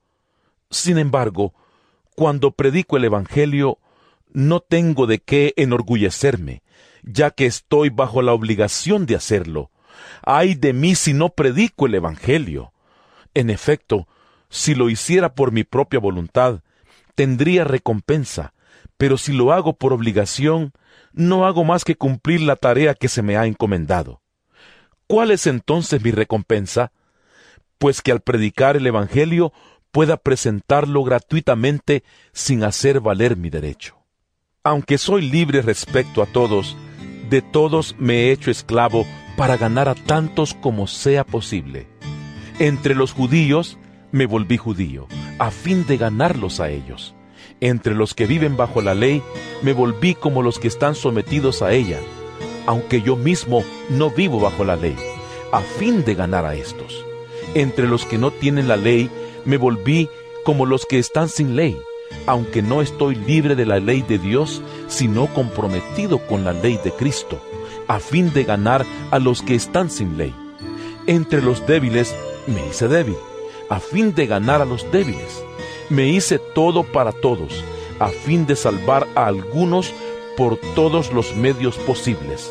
Sin embargo, cuando predico el Evangelio, no tengo de qué enorgullecerme, ya que estoy bajo la obligación de hacerlo. ¡Ay de mí si no predico el Evangelio! En efecto, si lo hiciera por mi propia voluntad, tendría recompensa, pero si lo hago por obligación, no hago más que cumplir la tarea que se me ha encomendado. ¿Cuál es entonces mi recompensa? Pues que al predicar el Evangelio pueda presentarlo gratuitamente sin hacer valer mi derecho. Aunque soy libre respecto a todos, de todos me he hecho esclavo para ganar a tantos como sea posible. Entre los judíos me volví judío, a fin de ganarlos a ellos. Entre los que viven bajo la ley, me volví como los que están sometidos a ella, aunque yo mismo no vivo bajo la ley, a fin de ganar a estos. Entre los que no tienen la ley, me volví como los que están sin ley, aunque no estoy libre de la ley de Dios, sino comprometido con la ley de Cristo, a fin de ganar a los que están sin ley. Entre los débiles me hice débil, a fin de ganar a los débiles. Me hice todo para todos, a fin de salvar a algunos por todos los medios posibles.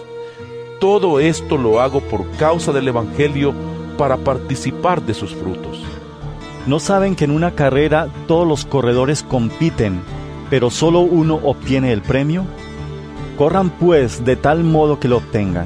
Todo esto lo hago por causa del Evangelio, para participar de sus frutos. ¿No saben que en una carrera todos los corredores compiten, pero solo uno obtiene el premio? Corran pues de tal modo que lo obtengan.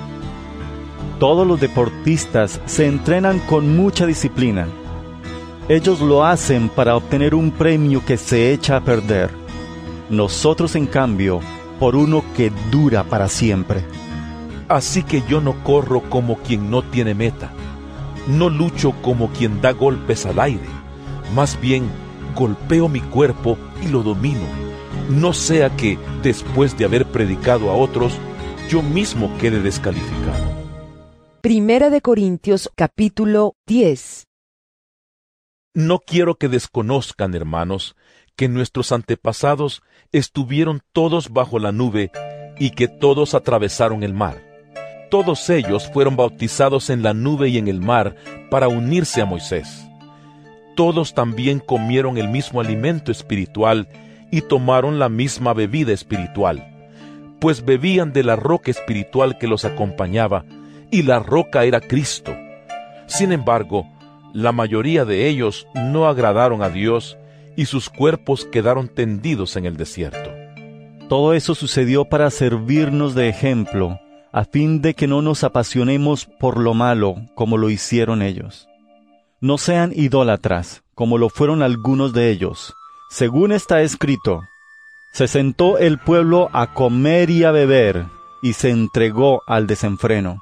Todos los deportistas se entrenan con mucha disciplina. Ellos lo hacen para obtener un premio que se echa a perder. Nosotros, en cambio, por uno que dura para siempre. Así que yo no corro como quien no tiene meta. No lucho como quien da golpes al aire. Más bien, golpeo mi cuerpo y lo domino. No sea que, después de haber predicado a otros, yo mismo quede descalificado. Primera de Corintios, capítulo 10. No quiero que desconozcan, hermanos, que nuestros antepasados estuvieron todos bajo la nube y que todos atravesaron el mar. Todos ellos fueron bautizados en la nube y en el mar para unirse a Moisés. Todos también comieron el mismo alimento espiritual y tomaron la misma bebida espiritual, pues bebían de la roca espiritual que los acompañaba, y la roca era Cristo. Sin embargo, la mayoría de ellos no agradaron a Dios, y sus cuerpos quedaron tendidos en el desierto. Todo eso sucedió para servirnos de ejemplo, a fin de que no nos apasionemos por lo malo como lo hicieron ellos. No sean idólatras, como lo fueron algunos de ellos. Según está escrito, se sentó el pueblo a comer y a beber, y se entregó al desenfreno.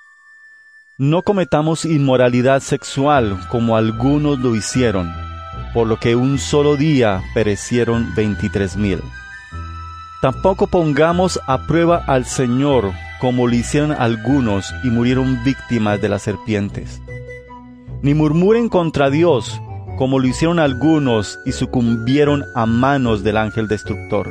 No cometamos inmoralidad sexual como algunos lo hicieron, por lo que un solo día perecieron 23,000. Tampoco pongamos a prueba al Señor como lo hicieron algunos y murieron víctimas de las serpientes. Ni murmuren contra Dios como lo hicieron algunos y sucumbieron a manos del ángel destructor.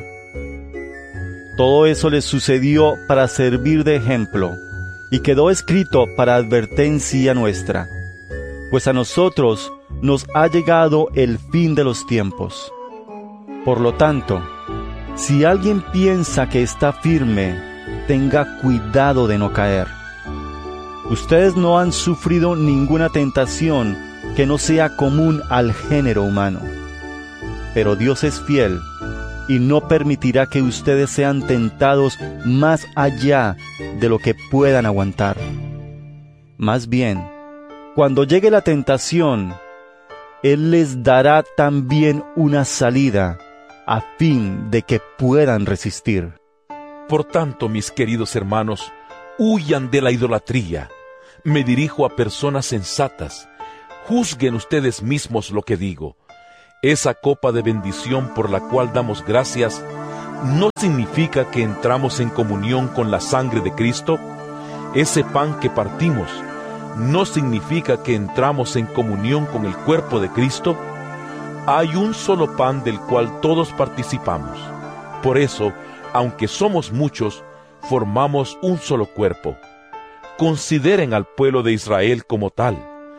Todo eso les sucedió para servir de ejemplo, y quedó escrito para advertencia nuestra, pues a nosotros nos ha llegado el fin de los tiempos. Por lo tanto, si alguien piensa que está firme, tenga cuidado de no caer. Ustedes no han sufrido ninguna tentación que no sea común al género humano. Pero Dios es fiel y no permitirá que ustedes sean tentados más allá de lo que puedan aguantar. Más bien, cuando llegue la tentación, Él les dará también una salida, a fin de que puedan resistir. Por tanto, mis queridos hermanos, Huyan de la idolatría. Me dirijo a personas sensatas. Juzguen ustedes mismos lo que digo. Esa copa de bendición por la cual damos gracias, ¿no significa que entramos en comunión con la sangre de Cristo? Ese pan que partimos, ¿no significa que entramos en comunión con el cuerpo de Cristo? Hay un solo pan del cual todos participamos. Por eso, aunque somos muchos, formamos un solo cuerpo. Consideren al pueblo de Israel como tal.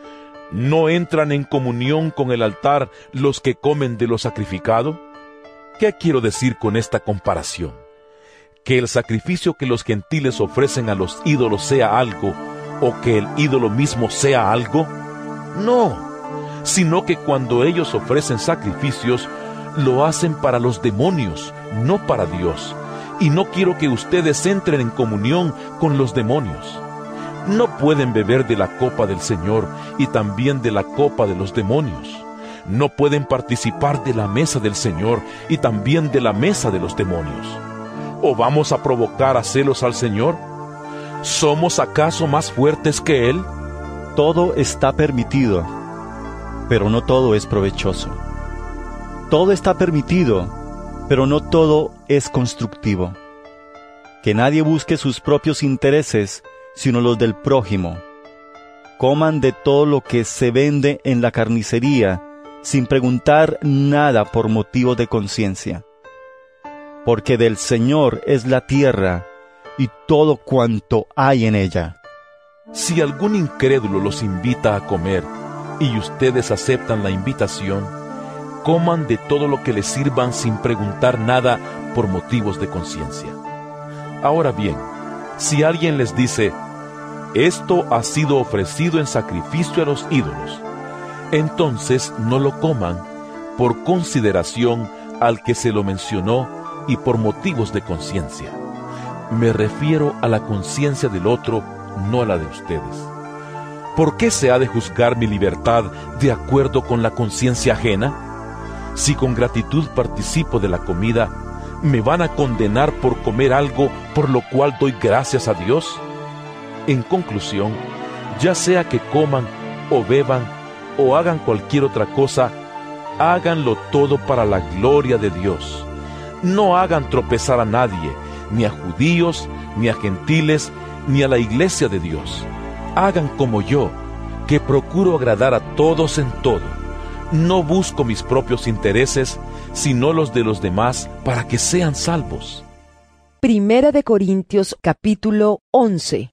¿No entran en comunión con el altar los que comen de lo sacrificado? ¿Qué quiero decir con esta comparación? ¿Que el sacrificio que los gentiles ofrecen a los ídolos sea algo, o que el ídolo mismo sea algo? No, sino que cuando ellos ofrecen sacrificios, lo hacen para los demonios, no para Dios. Y no quiero que ustedes entren en comunión con los demonios. No pueden beber de la copa del Señor y también de la copa de los demonios. No pueden participar de la mesa del Señor y también de la mesa de los demonios. ¿O vamos a provocar a celos al Señor? ¿Somos acaso más fuertes que Él? Todo está permitido, pero no todo es provechoso. Todo está permitido, pero no todo es constructivo. Que nadie busque sus propios intereses, sino los del prójimo. Coman de todo lo que se vende en la carnicería, sin preguntar nada por motivos de conciencia. Porque del Señor es la tierra y todo cuanto hay en ella. Si algún incrédulo los invita a comer y ustedes aceptan la invitación, coman de todo lo que les sirvan sin preguntar nada por motivos de conciencia. Ahora bien, si alguien les dice, esto ha sido ofrecido en sacrificio a los ídolos, entonces no lo coman por consideración al que se lo mencionó y por motivos de conciencia. Me refiero a la conciencia del otro, no a la de ustedes. ¿Por qué se ha de juzgar mi libertad de acuerdo con la conciencia ajena? Si con gratitud participo de la comida, ¿me van a condenar por comer algo por lo cual doy gracias a Dios? En conclusión, ya sea que coman o beban o hagan cualquier otra cosa, háganlo todo para la gloria de Dios. No hagan tropezar a nadie, ni a judíos, ni a gentiles, ni a la iglesia de Dios. Hagan como yo, que procuro agradar a todos en todo. No busco mis propios intereses, sino los de los demás, para que sean salvos. Primera de Corintios, capítulo 11.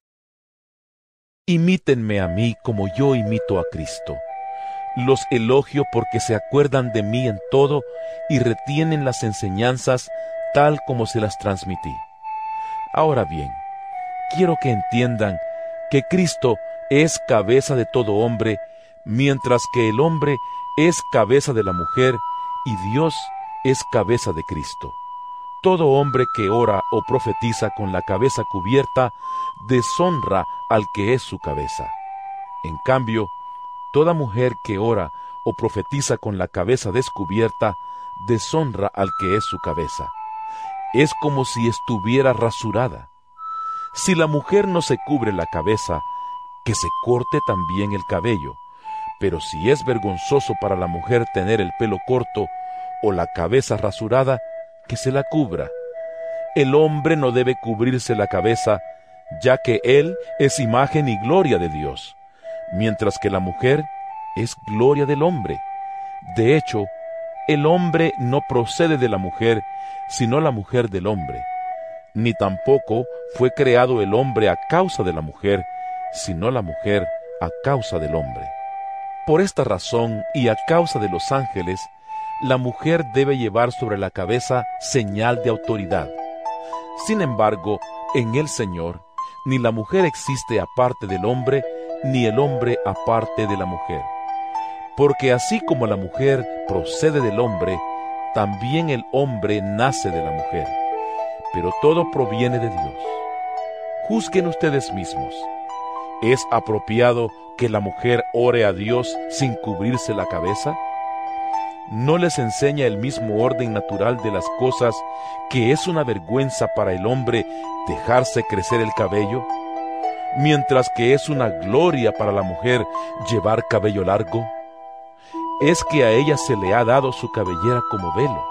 Imítenme a mí como yo imito a Cristo. Los elogio porque se acuerdan de mí en todo y retienen las enseñanzas tal como se las transmití. Ahora bien, quiero que entiendan que Cristo es cabeza de todo hombre, mientras que el hombre es cabeza de la mujer y Dios es cabeza de Cristo. Todo hombre que ora o profetiza con la cabeza cubierta deshonra al que es su cabeza. En cambio, toda mujer que ora o profetiza con la cabeza descubierta deshonra al que es su cabeza. Es como si estuviera rasurada. Si la mujer no se cubre la cabeza, que se corte también el cabello. Pero si es vergonzoso para la mujer tener el pelo corto o la cabeza rasurada, que se la cubra. El hombre no debe cubrirse la cabeza, ya que él es imagen y gloria de Dios, mientras que la mujer es gloria del hombre. De hecho, el hombre no procede de la mujer, sino la mujer del hombre. Ni tampoco fue creado el hombre a causa de la mujer, sino la mujer a causa del hombre. Por esta razón y a causa de los ángeles, la mujer debe llevar sobre la cabeza señal de autoridad. Sin embargo, en el Señor, ni la mujer existe aparte del hombre, ni el hombre aparte de la mujer. Porque así como la mujer procede del hombre, también el hombre nace de la mujer. Pero todo proviene de Dios. Juzguen ustedes mismos. ¿Es apropiado que la mujer ore a Dios sin cubrirse la cabeza? ¿No les enseña el mismo orden natural de las cosas que es una vergüenza para el hombre dejarse crecer el cabello? mientras que es una gloria para la mujer llevar cabello largo? Es que a ella se le ha dado su cabellera como velo.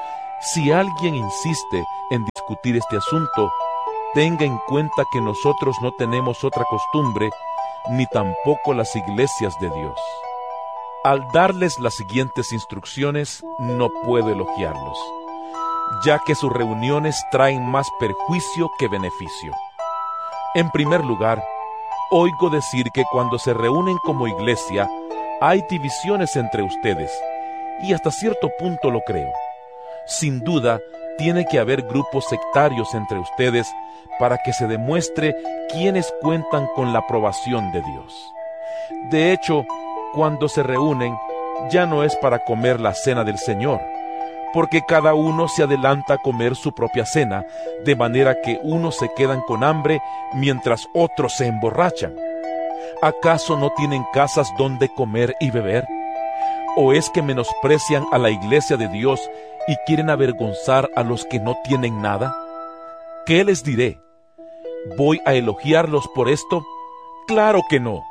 Si alguien insiste en discutir este asunto, tenga en cuenta que nosotros no tenemos otra costumbre, ni tampoco las iglesias de Dios. Al darles las siguientes instrucciones, no puedo elogiarlos, ya que sus reuniones traen más perjuicio que beneficio. En primer lugar, oigo decir que cuando se reúnen como iglesia, hay divisiones entre ustedes, y hasta cierto punto lo creo. Sin duda, tiene que haber grupos sectarios entre ustedes para que se demuestre quiénes cuentan con la aprobación de Dios. De hecho, cuando se reúnen, ya no es para comer la cena del Señor, porque cada uno se adelanta a comer su propia cena, de manera que unos se quedan con hambre mientras otros se emborrachan. ¿Acaso no tienen casas donde comer y beber? ¿O es que menosprecian a la iglesia de Dios y quieren avergonzar a los que no tienen nada? ¿Qué les diré? ¿Voy a elogiarlos por esto? ¡Claro que no!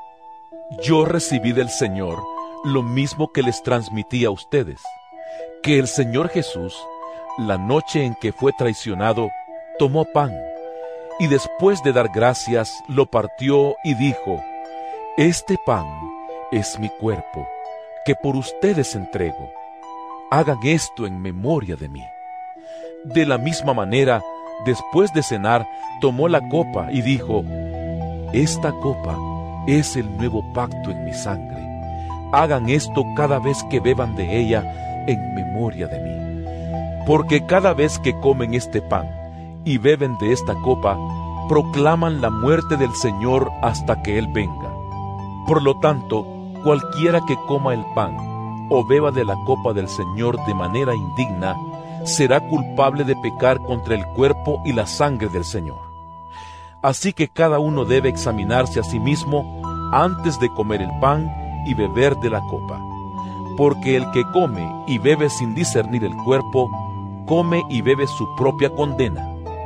Yo recibí del Señor lo mismo que les transmití a ustedes, que el Señor Jesús, la noche en que fue traicionado, tomó pan, y después de dar gracias, lo partió y dijo: «Este pan es mi cuerpo, que por ustedes entrego. Hagan esto en memoria de mí». De la misma manera, después de cenar, tomó la copa y dijo: «Esta copa es el nuevo pacto en mi sangre. Hagan esto cada vez que beban de ella en memoria de mí. Porque cada vez que comen este pan y beben de esta copa, proclaman la muerte del Señor hasta que Él venga. Por lo tanto, cualquiera que coma el pan o beba de la copa del Señor de manera indigna, será culpable de pecar contra el cuerpo y la sangre del Señor. Así que cada uno debe examinarse a sí mismo antes de comer el pan y beber de la copa. Porque el que come y bebe sin discernir el cuerpo, come y bebe su propia condena.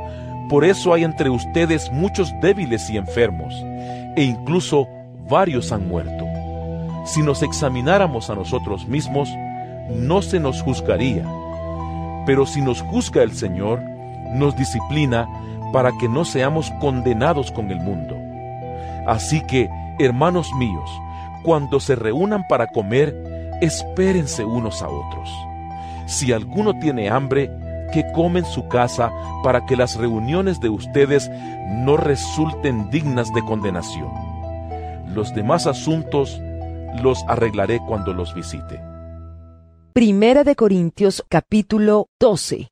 Por eso hay entre ustedes muchos débiles y enfermos, e incluso varios han muerto. Si nos examináramos a nosotros mismos, no se nos juzgaría. Pero si nos juzga el Señor, nos disciplina para que no seamos condenados con el mundo. Así que, hermanos míos, cuando se reúnan para comer, espérense unos a otros. Si alguno tiene hambre, que come en su casa, para que las reuniones de ustedes no resulten dignas de condenación. Los demás asuntos los arreglaré cuando los visite. Primera de Corintios, capítulo 12.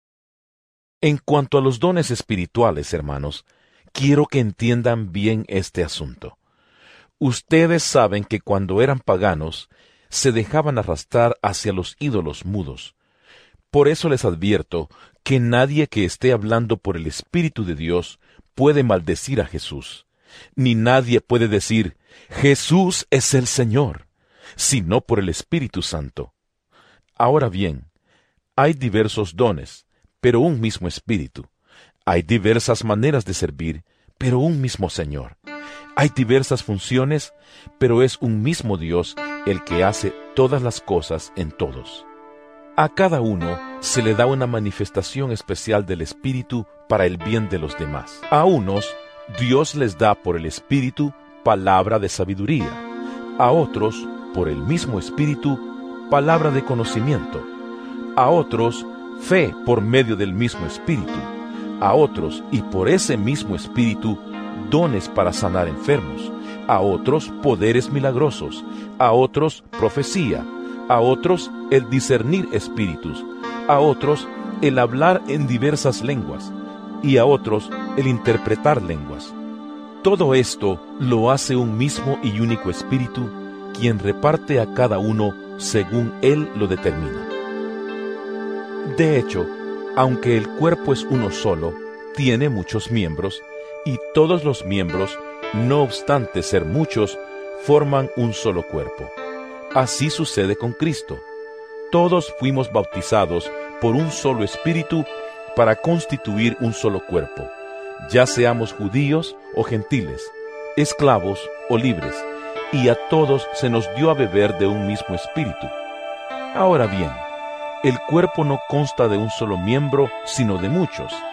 En cuanto a los dones espirituales, hermanos, quiero que entiendan bien este asunto. Ustedes saben que cuando eran paganos, se dejaban arrastrar hacia los ídolos mudos. Por eso les advierto que nadie que esté hablando por el Espíritu de Dios puede maldecir a Jesús, ni nadie puede decir: «Jesús es el Señor», sino por el Espíritu Santo. Ahora bien, hay diversos dones, pero un mismo Espíritu. Hay diversas maneras de servir, pero un mismo Señor. Hay diversas funciones, pero es un mismo Dios el que hace todas las cosas en todos. A cada uno se le da una manifestación especial del Espíritu para el bien de los demás. A unos, Dios les da por el Espíritu palabra de sabiduría. A otros, por el mismo Espíritu, palabra de conocimiento. A otros, fe por medio del mismo Espíritu. A otros, y por ese mismo Espíritu, dones para sanar enfermos. A otros, poderes milagrosos. A otros, profecía. A otros, el discernir espíritus. A otros, el hablar en diversas lenguas. Y a otros, el interpretar lenguas. Todo esto lo hace un mismo y único Espíritu, quien reparte a cada uno según Él lo determina. De hecho, aunque el cuerpo es uno solo, tiene muchos miembros, y todos los miembros, no obstante ser muchos, forman un solo cuerpo. Así sucede con Cristo. Todos fuimos bautizados por un solo Espíritu para constituir un solo cuerpo, ya seamos judíos o gentiles, esclavos o libres, y a todos se nos dio a beber de un mismo espíritu. Ahora bien, el cuerpo no consta de un solo miembro, sino de muchos.